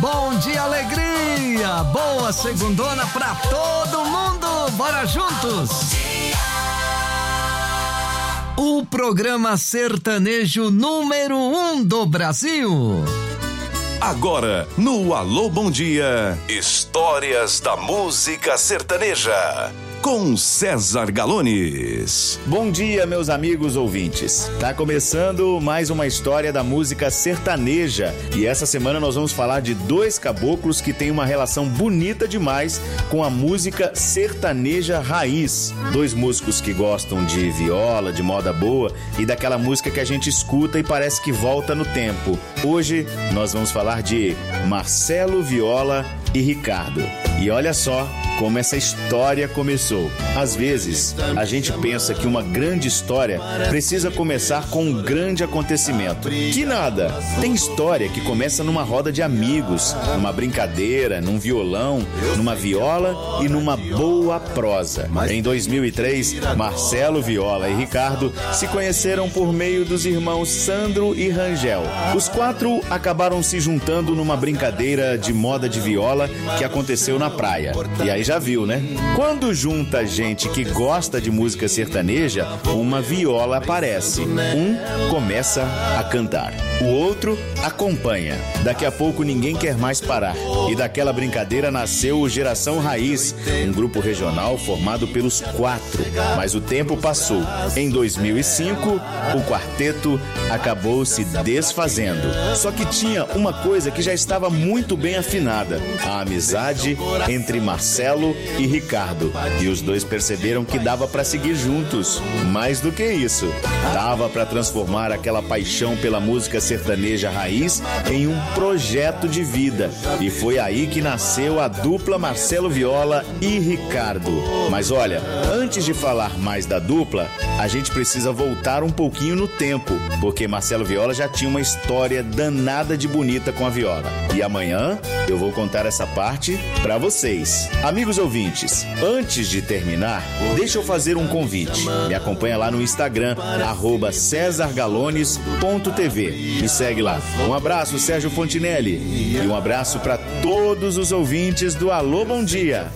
bom dia, alegria, boa segundona pra todo mundo, bora juntos! O programa sertanejo número 1 do Brasil. Agora, no Alô Bom Dia, histórias da música sertaneja, com César Galones. Bom dia, meus amigos ouvintes. Tá começando mais uma história da música sertaneja. E essa semana nós vamos falar de dois caboclos que têm uma relação bonita demais com a música sertaneja raiz. Dois músicos que gostam de viola, de moda boa e daquela música que a gente escuta e parece que volta no tempo. Hoje nós vamos falar de Marcelo Viola e Ricardo. E olha só como essa história começou. Às vezes, a gente pensa que uma grande história precisa começar com um grande acontecimento. Que nada! Tem história que começa numa roda de amigos, numa brincadeira, num violão, numa viola e numa boa prosa. Em 2003, Marcelo Viola e Ricardo se conheceram por meio dos irmãos Sandro e Rangel. Os quatro acabaram se juntando numa brincadeira de moda de viola que aconteceu na praia. E aí já viu, né? Quando junta gente que gosta de música sertaneja, uma viola aparece. Um começa a cantar, o outro acompanha. Daqui a pouco ninguém quer mais parar. E daquela brincadeira nasceu o Geração Raiz, um grupo regional formado pelos quatro. Mas o tempo passou. Em 2005, o quarteto acabou se desfazendo. Só que tinha uma coisa que já estava muito bem afinada: a amizade entre Marcelo e Ricardo. E os dois perceberam que dava para seguir juntos. Mais do que isso, dava para transformar aquela paixão pela música sertaneja raiz em um projeto de vida. E foi aí que nasceu a dupla Marcelo Viola e Ricardo. Mas olha, antes de falar mais da dupla, a gente precisa voltar um pouquinho no tempo, porque Marcelo Viola já tinha uma história danada de bonita com a viola. E amanhã eu vou contar essa parte para vocês. Amigos ouvintes, antes de terminar, deixa eu fazer um convite. Me acompanha lá no Instagram, @cesargalones.tv. Me segue lá. Um abraço, Sérgio Fontinelli. E um abraço para todos os ouvintes do Alô Bom Dia.